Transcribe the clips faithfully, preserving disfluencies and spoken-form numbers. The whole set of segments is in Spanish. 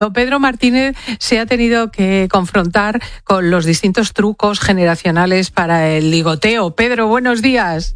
Don Pedro Martínez se ha tenido que confrontar con los distintos trucos generacionales para el ligoteo. Pedro, buenos días.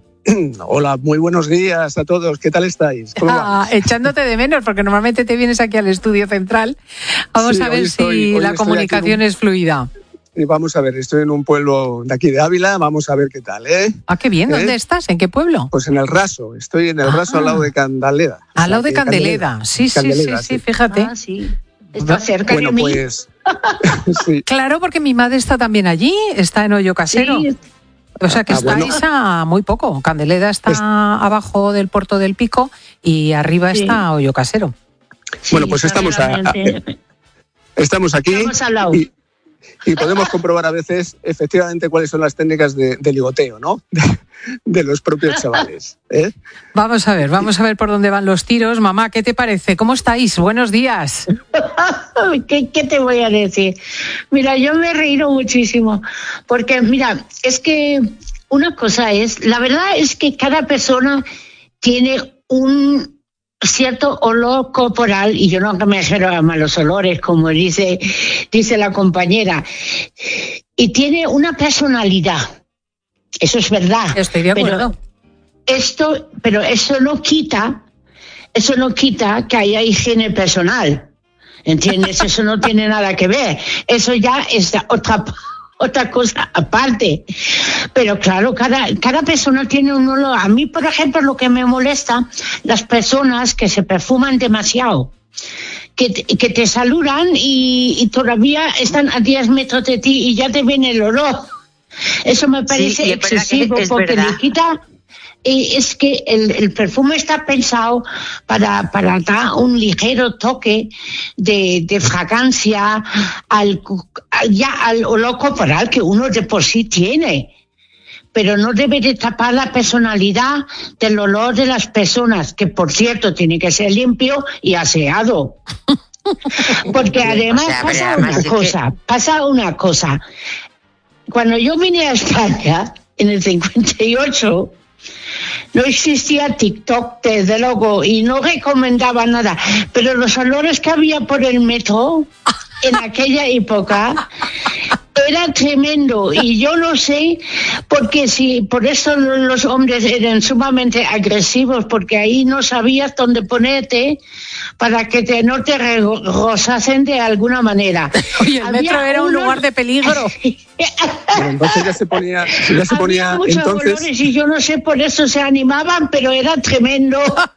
Hola, muy buenos días a todos. ¿Qué tal estáis? ¿Cómo ah, echándote de menos, porque normalmente te vienes aquí al estudio central. Vamos sí, a ver estoy, si la comunicación un... es fluida. Y vamos a ver, estoy en un pueblo de aquí de Ávila, vamos a ver qué tal, ¿eh? Ah, qué bien, ¿dónde ¿Eh? estás? ¿En qué pueblo? Pues en el Raso, estoy en el ah. Raso al lado de Candeleda. Al lado de Candeleda, Candeleda. Sí, Candeleda, sí, sí, sí, fíjate. Ah, sí. Está cerca bueno, de mí. Pues, sí. Claro, porque mi madre está también allí, está en Hoyo Casero. Sí. O sea que ah, estáis bueno. a muy poco. Candeleda está es... abajo del Puerto del Pico y arriba sí. está Hoyo Casero. Sí, bueno, pues estamos, a, a, estamos aquí. Estamos al lado. Y, y podemos comprobar a veces efectivamente cuáles son las técnicas de, de ligoteo, ¿no? De, de los propios chavales. ¿eh? Vamos a ver, vamos a ver por dónde van los tiros. Mamá, ¿qué te parece? ¿Cómo estáis? Buenos días. ¿Qué, ¿Qué te voy a decir? Mira, yo me he reído muchísimo, porque mira, es que una cosa es, la verdad es que cada persona tiene un cierto olor corporal, y yo no me refiero a malos olores, como dice, dice la compañera, y tiene una personalidad. Eso es verdad. Estoy de acuerdo. Pero esto, pero eso no quita, eso no quita que haya higiene personal. ¿Entiendes? Eso no tiene nada que ver. Eso ya es otra otra cosa aparte. Pero claro, cada, cada persona tiene un olor. A mí, por ejemplo, lo que me molesta, las personas que se perfuman demasiado, que te, que te saludan y, y todavía están a diez metros de ti y ya te viene el olor. Eso me parece sí, excesivo es porque verdad. le quita... Y es que el, el perfume está pensado para, para dar un ligero toque de, de fragancia al, ya al olor corporal que uno de por sí tiene. Pero no debe de tapar la personalidad del olor de las personas, que por cierto tiene que ser limpio y aseado. Porque además, o sea, pasa además una cosa, que... pasa una cosa. Cuando yo vine a España en el cincuenta y ocho, no existía TikTok, desde luego, y no recomendaba nada, pero los olores que había por el metro en aquella época era tremendo, y yo no sé, porque si por eso los hombres eran sumamente agresivos, porque ahí no sabías dónde ponerte para que te, no te rozasen de alguna manera. Oye, el Había metro era unos... un lugar de peligro. Bueno, entonces ya se ponía, ya se ponía Había muchos entonces... olores y yo no sé, por eso se animaban, pero era tremendo.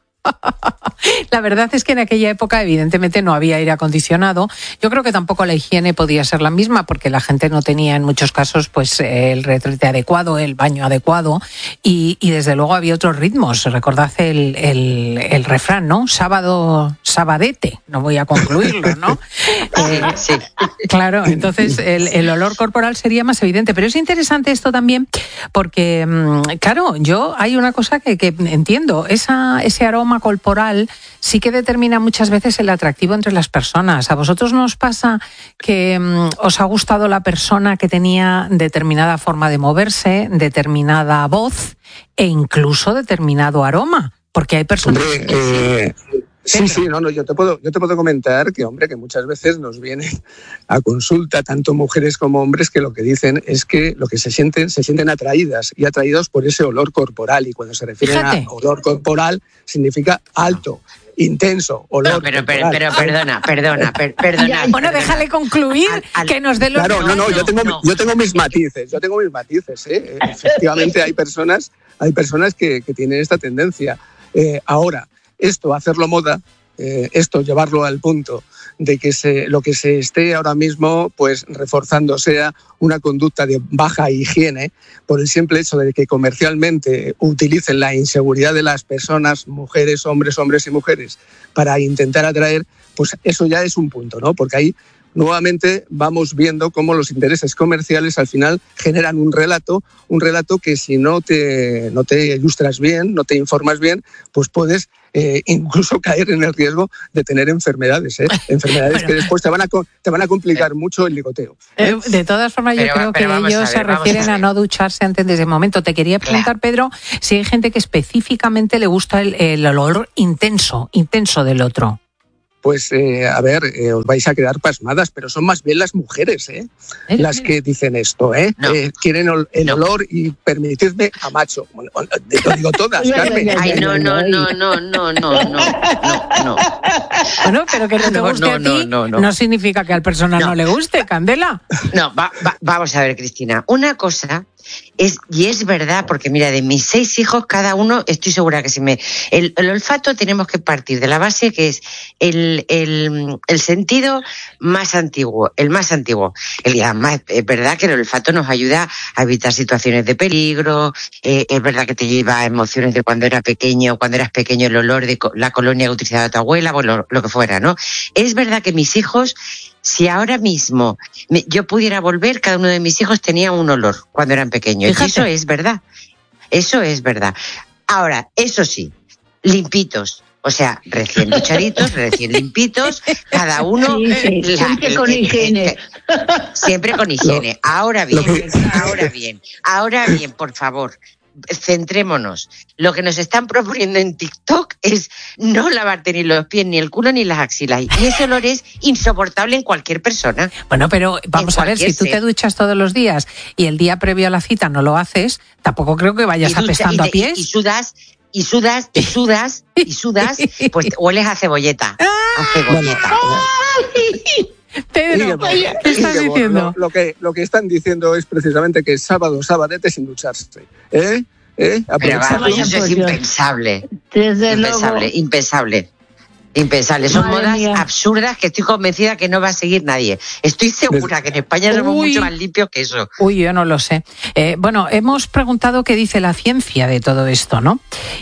La verdad es que en aquella época evidentemente no había aire acondicionado. Yo creo que tampoco la higiene podía ser la misma, porque la gente no tenía en muchos casos pues el retrete adecuado, el baño adecuado, y, y desde luego había otros ritmos. Recordad el, el, el refrán, ¿no? Sábado, sabadete. No voy a concluirlo, ¿no? eh, sí. Claro, entonces el, el olor corporal sería más evidente. Pero es interesante esto también porque, claro, yo hay una cosa que, que entiendo, esa, ese aroma corporal sí que determina muchas veces el atractivo entre las personas. ¿A vosotros no os pasa que um, os ha gustado la persona que tenía determinada forma de moverse, determinada voz e incluso determinado aroma? Porque hay personas... Hombre, eh, sí, sí, no, no, yo te puedo, yo te puedo comentar que, hombre, que muchas veces nos vienen a consulta tanto mujeres como hombres que lo que dicen es que lo que se sienten, se sienten atraídas y atraídos por ese olor corporal, y cuando se refieren Fíjate. a olor corporal significa alto, intenso, olor no, pero, pero, corporal. pero perdona, perdona, per, perdona. Bueno, perdona. déjale concluir, al, al, que nos dé los... Claro, no, no, yo tengo, no. yo tengo mis matices, yo tengo mis matices, ¿eh? Efectivamente hay personas, hay personas que, que tienen esta tendencia. Eh, ahora, esto, hacerlo moda, eh, esto, llevarlo al punto de que se, lo que se esté ahora mismo pues reforzando sea una conducta de baja higiene, por el simple hecho de que comercialmente utilicen la inseguridad de las personas, mujeres, hombres, hombres y mujeres, para intentar atraer, pues eso ya es un punto, ¿no? Porque ahí nuevamente vamos viendo cómo los intereses comerciales al final generan un relato, un relato que si no te, no te ilustras bien, no te informas bien, pues puedes eh, incluso caer en el riesgo de tener enfermedades, ¿eh? enfermedades bueno, que después te van a, te van a complicar eh, mucho el ligoteo. ¿eh? De todas formas, yo pero, creo pero que ellos ver, se refieren a, a no ducharse antes de ese momento. Te quería preguntar, claro. Pedro, si hay gente que específicamente le gusta el, el olor intenso, intenso del otro. pues eh, a ver, eh, os vais a quedar pasmadas, pero son más bien las mujeres, ¿eh? ¿Eh? Las que dicen esto, ¿eh? No. eh quieren ol, el no. olor y permitirme a macho. Bueno, te lo digo todas, Carmen. Ay, no, no, no, no, no, no, no, no, no. Bueno, pero que no te guste no, no, a ti no, no, no. no significa que al personal no, no le guste, Candela. No, va, va, vamos a ver, Cristina. Una cosa es, y es verdad, porque mira, de mis seis hijos, cada uno, estoy segura que si me... El, el olfato tenemos que partir de la base que es el, el, el sentido más antiguo, el más antiguo. El, además, es verdad que el olfato nos ayuda a evitar situaciones de peligro, eh, es verdad que te lleva a emociones de cuando era pequeño, cuando eras pequeño, el olor de la colonia que utilizaba tu abuela, bueno, lo, lo que fuera, ¿no? Es verdad que mis hijos... Si ahora mismo me, yo pudiera volver, cada uno de mis hijos tenía un olor cuando eran pequeños. Fíjate. Y eso es verdad. Eso es verdad. Ahora, eso sí, limpitos. O sea, recién duchaditos, recién limpitos, cada uno... Sí, sí, la, siempre el, con el, higiene. El, siempre con higiene. Ahora bien, ahora bien, ahora bien, por favor, centrémonos. Lo que nos están proponiendo en TikTok es no lavarte ni los pies, ni el culo, ni las axilas. Y ese olor es insoportable en cualquier persona. Bueno, pero vamos a ver, si tú ser. te duchas todos los días y el día previo a la cita no lo haces, tampoco creo que vayas ducha, apestando te, a pies. Y, y sudas, y sudas, y sudas, y sudas, pues hueles a cebolleta. A cebolleta. Pedro, ¿qué estás diciendo? Lo, lo, que, lo que están diciendo es precisamente que sábado, sabadete sin ducharse. ¿Eh? ¿Eh? Pero vamos, eso es impensable. Desde impensable, luego. impensable. Impensable. Son Madre modas mía. absurdas que estoy convencida que no va a seguir nadie. Estoy segura que en España somos Uy. mucho más limpios que eso. Uy, yo no lo sé. Eh, bueno, hemos preguntado qué dice la ciencia de todo esto, ¿no?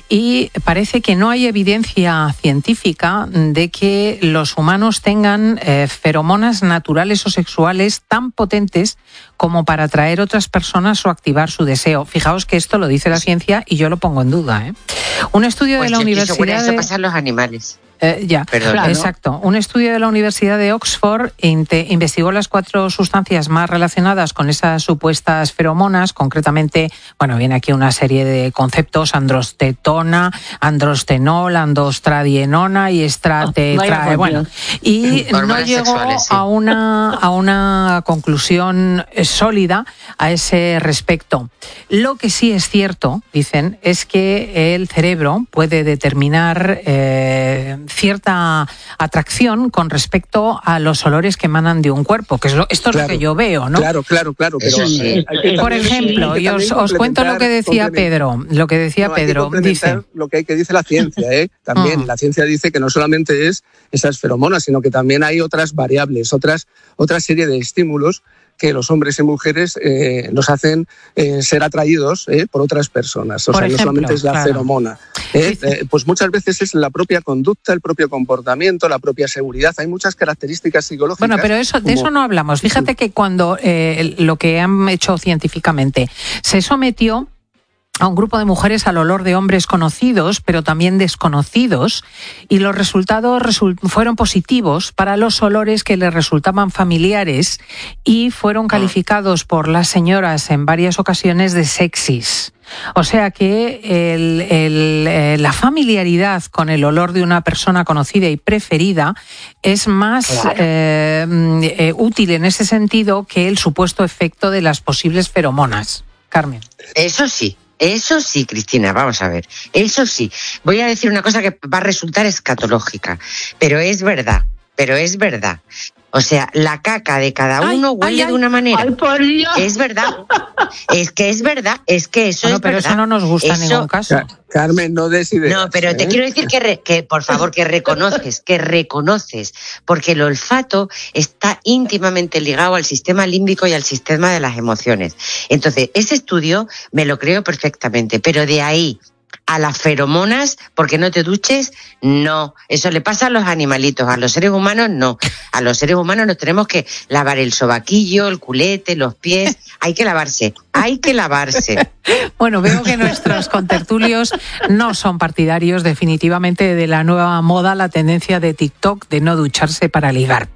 Y parece que no hay evidencia científica de que los humanos tengan eh, feromonas naturales o sexuales tan potentes como para atraer otras personas o activar su deseo. Fijaos que esto lo dice la ciencia y yo lo pongo en duda, ¿eh? Un estudio pues de la yo Universidad segura, de... eso pasa en los animales. Eh, ya, Perdón, exacto. ¿no? Un estudio de la Universidad de Oxford inte, investigó las cuatro sustancias más relacionadas con esas supuestas feromonas. Concretamente, bueno, viene aquí una serie de conceptos: androstetona, androstenol, andostradienona y estratetra. Oh, bueno, y no llegó sexuales, sí. a una a una conclusión sólida a ese respecto. Lo que sí es cierto, dicen, es que el cerebro puede determinar eh, cierta atracción con respecto a los olores que emanan de un cuerpo, que es lo, esto es claro, lo que yo veo, ¿no? Claro, claro, claro. Pero Eso sí. Por ejemplo, y os, os cuento lo que decía Pedro, lo que decía no, Pedro, dice... Lo que, hay que dice la ciencia, ¿eh? También, uh-huh. La ciencia dice que no solamente es esas feromonas, sino que también hay otras variables, otras, otra serie de estímulos que los hombres y mujeres eh, nos hacen eh, ser atraídos eh, por otras personas. O por sea, ejemplo, no solamente es la claro. feromona. ¿eh? Sí, sí. Eh, pues muchas veces es la propia conducta, el propio comportamiento, la propia seguridad. Hay muchas características psicológicas. Bueno, pero eso, de como... eso no hablamos. Fíjate que cuando eh, lo que han hecho científicamente se sometió a un grupo de mujeres al olor de hombres conocidos, pero también desconocidos, y los resultados result- fueron positivos para los olores que les resultaban familiares y fueron calificados por las señoras en varias ocasiones de sexys. O sea que el, el, eh, la familiaridad con el olor de una persona conocida y preferida es más claro. eh, eh, útil en ese sentido que el supuesto efecto de las posibles feromonas. Carmen. Eso sí. Eso sí, Cristina, vamos a ver. Eso sí. Voy a decir una cosa que va a resultar escatológica, pero es verdad, pero es verdad. O sea, la caca de cada uno ay, huele ay, de una manera. Ay, por Dios. Es verdad. Es que es verdad. Es que eso bueno, es pero verdad. Pero eso no nos gusta eso... en ningún caso. Carmen, no des ideas. No, pero ¿eh? te quiero decir que, re, que, por favor, que reconoces, que reconoces, porque el olfato está íntimamente ligado al sistema límbico y al sistema de las emociones. Entonces, ese estudio me lo creo perfectamente, pero de ahí a las feromonas, porque no te duches, no. Eso le pasa a los animalitos, a los seres humanos no. A los seres humanos nos tenemos que lavar el sobaquillo, el culete, los pies. Hay que lavarse, hay que lavarse. Bueno, veo que nuestros contertulios no son partidarios definitivamente de la nueva moda, la tendencia de TikTok de no ducharse para ligar.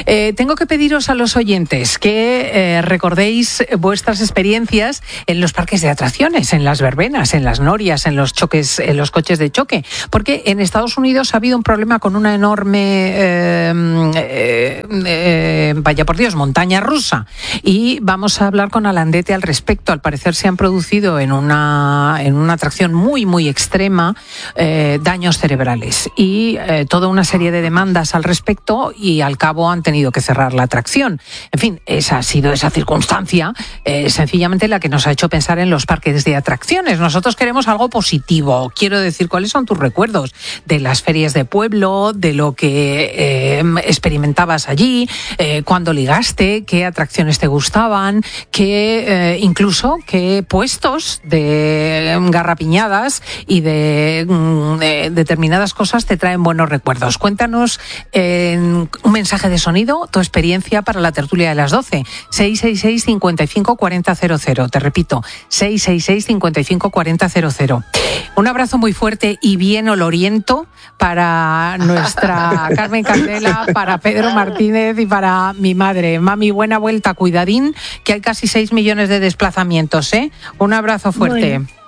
Eh, tengo que pediros a los oyentes que eh, recordéis vuestras experiencias en los parques de atracciones, en las verbenas, en las norias, en los choques, en los coches de choque, porque en Estados Unidos ha habido un problema con una enorme, eh, eh, eh, vaya por Dios, montaña rusa, y vamos a hablar con Alandete al respecto. Al parecer se han producido en una, en una atracción muy, muy extrema eh, daños cerebrales y eh, toda una serie de demandas al respecto, y al cabo han tenido que cerrar la atracción. En fin, esa ha sido esa circunstancia, eh, sencillamente la que nos ha hecho pensar en los parques de atracciones. Nosotros queremos algo positivo. Quiero decir, ¿cuáles son tus recuerdos de las ferias de pueblo, de lo que eh, experimentabas allí, eh, cuándo ligaste, qué atracciones te gustaban, qué eh, incluso qué puestos de garrapiñadas y de, de determinadas cosas te traen buenos recuerdos? Cuéntanos en un mensaje de sonido tu experiencia para la tertulia de las doce. seis seis seis, cincuenta y cinco, cuarenta, cero cero. Te repito, seis seis seis, cincuenta y cinco, cuarenta, cero cero. Un abrazo muy fuerte y bien oloriento para nuestra Carmen Candela, para Pedro Martínez y para mi madre. Mami, buena vuelta, cuidadín, que hay casi seis millones de desplazamientos, ¿eh? Un abrazo fuerte. Bueno.